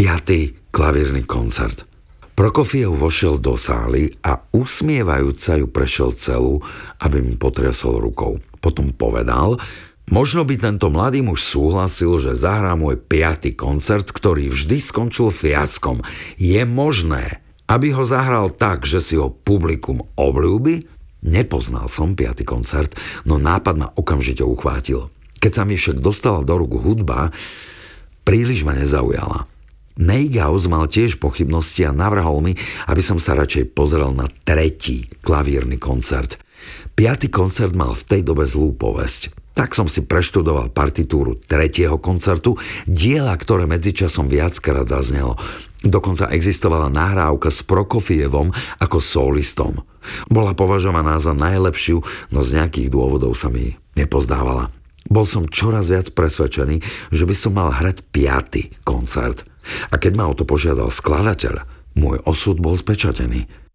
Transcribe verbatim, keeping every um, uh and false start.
Piatý klavírny koncert. Prokofiev vošiel do sály a usmievajúca ju prešiel celú, aby mi potriasol rukou. Potom povedal, možno by tento mladý muž súhlasil, že zahrá môj piaty koncert, ktorý vždy skončil fiaskom. Je možné, aby ho zahral tak, že si ho publikum obľúbi? Nepoznal som piaty koncert, no nápad ma okamžite uchvátil. Keď sa mi však dostala do rúk hudba, príliš ma nezaujala. Neuhaus mal tiež pochybnosti a navrhol mi, aby som sa radšej pozrel na tretí klavírny koncert. Piatý koncert mal v tej dobe zlú povesť. Tak som si preštudoval partitúru tretieho koncertu, diela, ktoré medzičasom viackrát zaznelo. Dokonca existovala nahrávka s Prokofievom ako solistom. Bola považovaná za najlepšiu, no z nejakých dôvodov sa mi nepozdávala. Bol som čoraz viac presvedčený, že by som mal hrať piaty koncert. A keď ma o to požiadal skladateľ, môj osud bol spečatený.